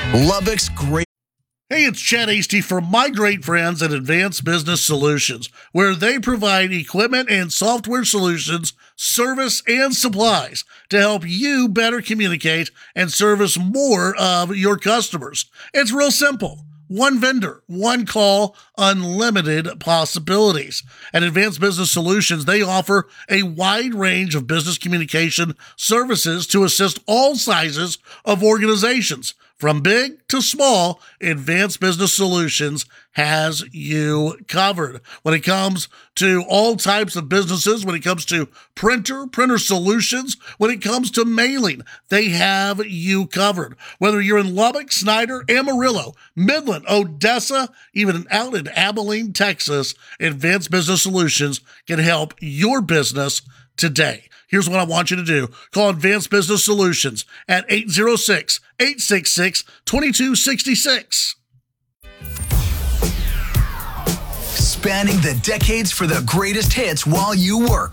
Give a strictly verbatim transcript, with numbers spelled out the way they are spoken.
Lubbock's great. Hey, it's Chad Hasty from my great friends at Advanced Business Solutions, where they provide equipment and software solutions, service, and supplies to help you better communicate and service more of your customers. It's real simple. One vendor, one call, unlimited possibilities. At Advanced Business Solutions, they offer a wide range of business communication services to assist all sizes of organizations. From big to small, Advanced Business Solutions has you covered. When it comes to all types of businesses, when it comes to printer, printer solutions, when it comes to mailing, they have you covered. Whether you're in Lubbock, Snyder, Amarillo, Midland, Odessa, even out in Abilene, Texas, Advanced Business Solutions can help your business today. Here's what I want you to do. Call Advanced Business Solutions at eight oh six, eight six six, two two six six. Spanning the decades for the greatest hits while you work.